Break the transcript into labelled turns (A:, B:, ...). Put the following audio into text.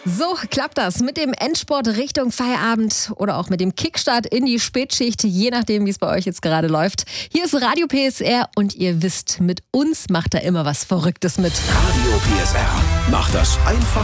A: So klappt das mit dem Endsport Richtung Feierabend oder auch mit dem Kickstart in die Spätschicht, je nachdem, wie es bei euch jetzt gerade läuft. Hier ist Radio PSR und ihr wisst, mit uns macht da immer was Verrücktes mit.
B: Radio PSR macht das einfach.